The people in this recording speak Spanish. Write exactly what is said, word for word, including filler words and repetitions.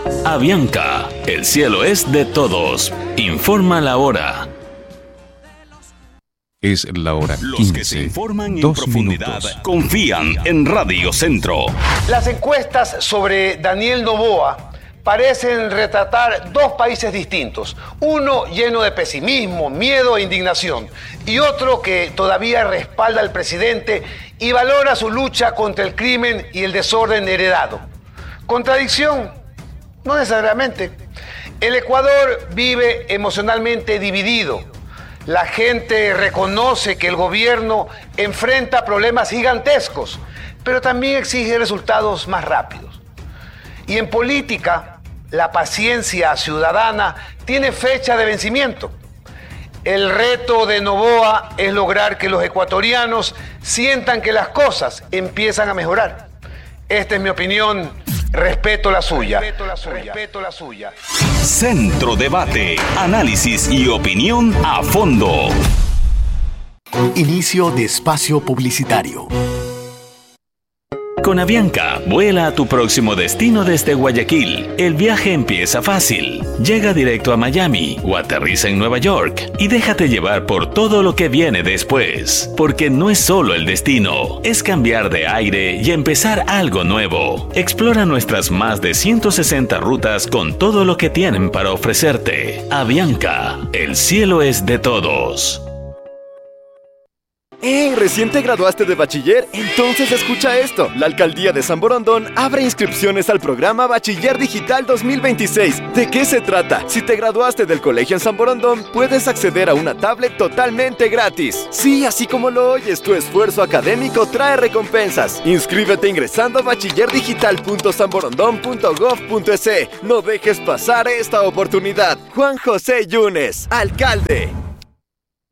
Avianca, el cielo es de todos. Informa la hora. Es la hora quince. Los que se informan en dos profundidad minutos. confían en Radio Centro. Las encuestas sobre Daniel Noboa parecen retratar dos países distintos. Uno lleno de pesimismo, miedo e indignación. Y otro que todavía respalda al presidente y valora su lucha contra el crimen y el desorden heredado. ¿Contradicción? No necesariamente. El Ecuador vive emocionalmente dividido. La gente reconoce que el gobierno enfrenta problemas gigantescos, pero también exige resultados más rápidos. Y en política, la paciencia ciudadana tiene fecha de vencimiento. El reto de Noboa es lograr que los ecuatorianos sientan que las cosas empiezan a mejorar. Esta es mi opinión. Respeto la suya. Respeto la suya. Respeto la suya. Centro Debate, análisis y opinión a fondo. Inicio de espacio publicitario. Con Avianca, vuela a tu próximo destino desde Guayaquil. El viaje empieza fácil. Llega directo a Miami o aterriza en Nueva York y déjate llevar por todo lo que viene después. Porque no es solo el destino, es cambiar de aire y empezar algo nuevo. Explora nuestras más de ciento sesenta rutas con todo lo que tienen para ofrecerte. Avianca, el cielo es de todos. ¡Hey! ¿Recién te graduaste de bachiller? Entonces escucha esto. La Alcaldía de San Borondón abre inscripciones al programa Bachiller Digital dos mil veintiséis. ¿De qué se trata? Si te graduaste del colegio en San Borondón, puedes acceder a una tablet totalmente gratis. Sí, así como lo oyes, tu esfuerzo académico trae recompensas. Inscríbete ingresando a bachiller digital punto san borondón punto gov punto es. No dejes pasar esta oportunidad. Juan José Yunes, alcalde.